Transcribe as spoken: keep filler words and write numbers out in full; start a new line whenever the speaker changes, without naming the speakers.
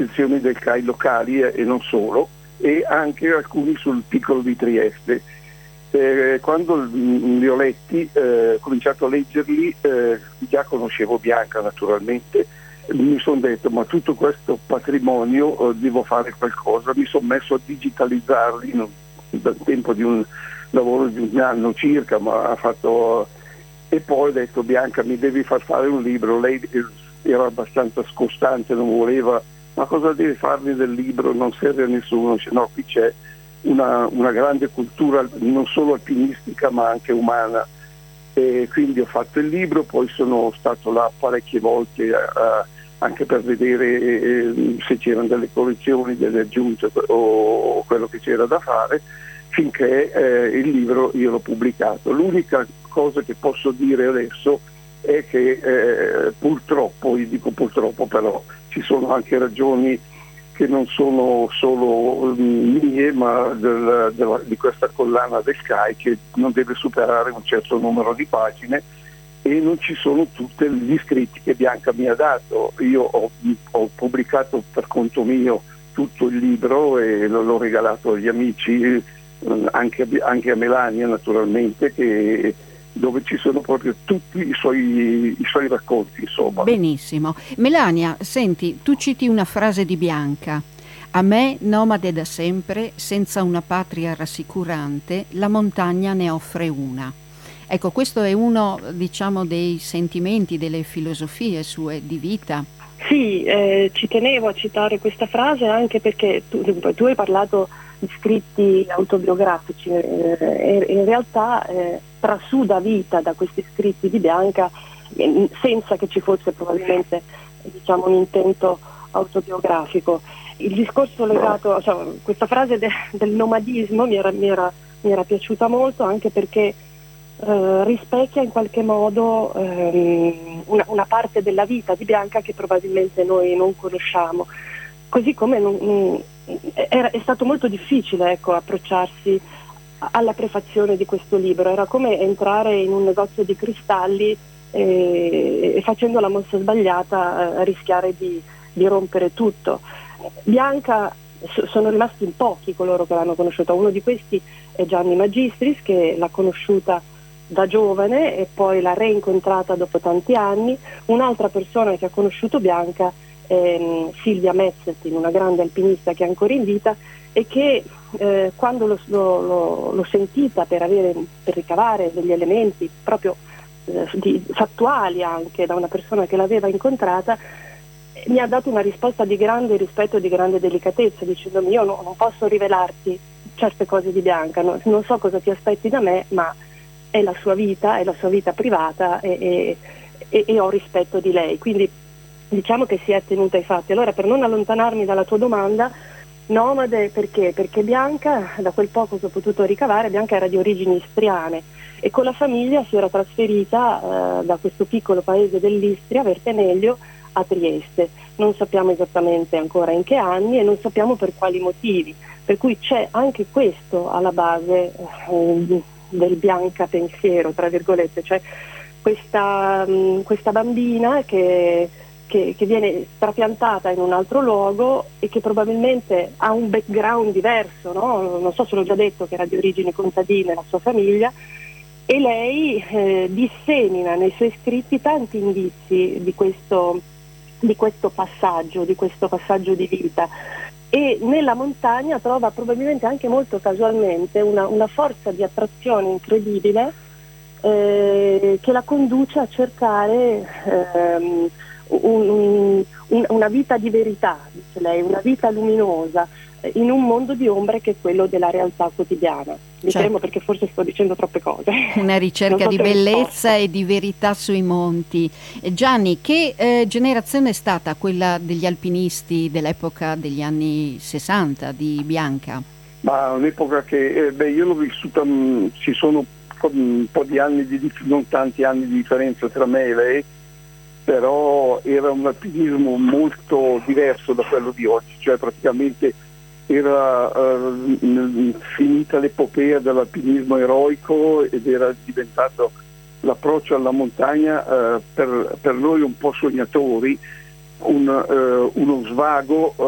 descrizioni del C A I locali e non solo, e anche alcuni sul piccolo di Trieste. Eh, quando li ho letti, eh, ho cominciato a leggerli, eh, già conoscevo Bianca naturalmente, mi sono detto ma tutto questo patrimonio eh, devo fare qualcosa, mi sono messo a digitalizzarli no, dal tempo di un lavoro di un anno circa, ma ha fatto, e poi ho detto Bianca mi devi far fare un libro. Lei era abbastanza scostante, non voleva, ma cosa devi farmi del libro, non serve a nessuno. No, qui c'è una, una grande cultura non solo alpinistica ma anche umana, e quindi ho fatto il libro. Poi sono stato là parecchie volte a, a, anche per vedere eh, se c'erano delle correzioni, delle aggiunte o quello che c'era da fare, finché eh, il libro io l'ho pubblicato. L'unica cosa che posso dire adesso è che eh, purtroppo, io dico purtroppo, però ci sono anche ragioni che non sono solo mie, ma del, della, di questa collana del C A I, che non deve superare un certo numero di pagine e non ci sono tutti gli scritti che Bianca mi ha dato. Io ho, ho pubblicato per conto mio tutto il libro e l'ho regalato agli amici, anche, anche a Melania naturalmente, che dove ci sono proprio tutti i suoi, i suoi racconti, insomma.
Benissimo. Melania, senti, tu citi una frase di Bianca: a me, nomade da sempre, senza una patria rassicurante, la montagna ne offre una. Ecco, questo è uno, diciamo, dei sentimenti, delle filosofie sue di vita.
Sì, eh, ci tenevo a citare questa frase anche perché tu, tu hai parlato di scritti autobiografici, eh, in realtà eh, trasuda vita da questi scritti di Bianca eh, senza che ci fosse probabilmente diciamo, un intento autobiografico. Il discorso legato, cioè, questa frase de, del nomadismo mi era, mi, era, mi era piaciuta molto anche perché eh, rispecchia in qualche modo ehm, una, una parte della vita di Bianca che probabilmente noi non conosciamo. Così come non, era, è stato molto difficile ecco, approcciarsi alla prefazione di questo libro, era come entrare in un negozio di cristalli e, e facendo la mossa sbagliata eh, rischiare di, di rompere tutto. Bianca, so, sono rimasti in pochi coloro che l'hanno conosciuta, uno di questi è Gianni Magistris, che l'ha conosciuta da giovane e poi l'ha reincontrata dopo tanti anni. Un'altra persona che ha conosciuto Bianca è Silvia Mezzetin, una grande alpinista che è ancora in vita e che eh, quando l'ho, l'ho, l'ho sentita per, avere, per ricavare degli elementi proprio eh, di, fattuali anche da una persona che l'aveva incontrata, mi ha dato una risposta di grande rispetto e di grande delicatezza, dicendomi io no, non posso rivelarti certe cose di Bianca, no, non so cosa ti aspetti da me, ma è la sua vita, è la sua vita privata e, e, e, e ho rispetto di lei. Quindi diciamo che si è tenuta ai fatti. Allora, per non allontanarmi dalla tua domanda, nomade perché? Perché Bianca, da quel poco che ho potuto ricavare, Bianca era di origini istriane e con la famiglia si era trasferita eh, da questo piccolo paese dell'Istria, Verteneglio, a Trieste. Non sappiamo esattamente ancora in che anni e non sappiamo per quali motivi, per cui c'è anche questo alla base eh, del Bianca pensiero, tra virgolette, cioè questa, mh, questa bambina che Che, che viene trapiantata in un altro luogo e che probabilmente ha un background diverso, no? Non so se l'ho già detto che era di origini contadine la sua famiglia, e lei eh, dissemina nei suoi scritti tanti indizi di questo, di questo passaggio, di questo passaggio di vita, e nella montagna trova probabilmente anche molto casualmente una, una forza di attrazione incredibile eh, che la conduce a cercare ehm, Un, un, una vita di verità, dice lei, una vita luminosa eh, in un mondo di ombre che è quello della realtà quotidiana. Mi fermo perché forse sto dicendo troppe cose.
Una ricerca
so
di bellezza e di verità sui monti. Eh, Gianni, che eh, generazione è stata quella degli alpinisti dell'epoca degli anni sessanta di Bianca?
Ma un'epoca che eh, beh, io l'ho vissuta, mh, ci sono un po' di anni di non tanti anni di differenza tra me e lei, però era un alpinismo molto diverso da quello di oggi, cioè praticamente era uh, finita l'epopea dell'alpinismo eroico ed era diventato l'approccio alla montagna uh, per, per noi un po' sognatori, un, uh, uno svago uh,